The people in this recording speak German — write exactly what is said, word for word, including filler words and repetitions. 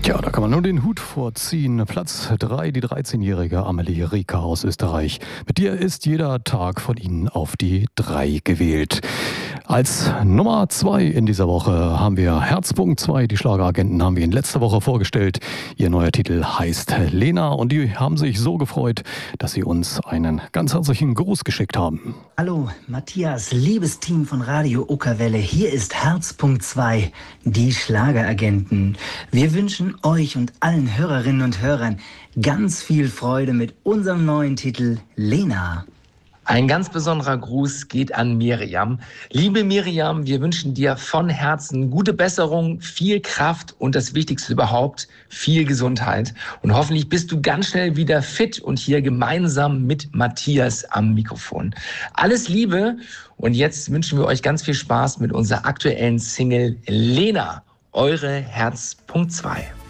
Ja, da kann man nur den Hut vorziehen. Platz drei, die dreizehnjährige Amelie Rika aus Österreich. Mit dir ist jeder Tag von Ihnen auf die drei gewählt. Als Nummer zwei in dieser Woche haben wir Herzpunkt zwei. Die Schlageragenten haben wir in letzter Woche vorgestellt. Ihr neuer Titel heißt Lena und die haben sich so gefreut, dass sie uns einen ganz herzlichen Gruß geschickt haben. Hallo, Matthias, liebes Team von Radio Uckerwelle. Hier ist Herzpunkt zwei, die Schlageragenten. Wir wünschen euch und allen Hörerinnen und Hörern ganz viel Freude mit unserem neuen Titel Lena. Ein ganz besonderer Gruß geht an Miriam. Liebe Miriam, wir wünschen dir von Herzen gute Besserung, viel Kraft und das Wichtigste überhaupt, viel Gesundheit. Und hoffentlich bist du ganz schnell wieder fit und hier gemeinsam mit Matthias am Mikrofon. Alles Liebe und jetzt wünschen wir euch ganz viel Spaß mit unserer aktuellen Single Lena, eure Herzpunkt zwei.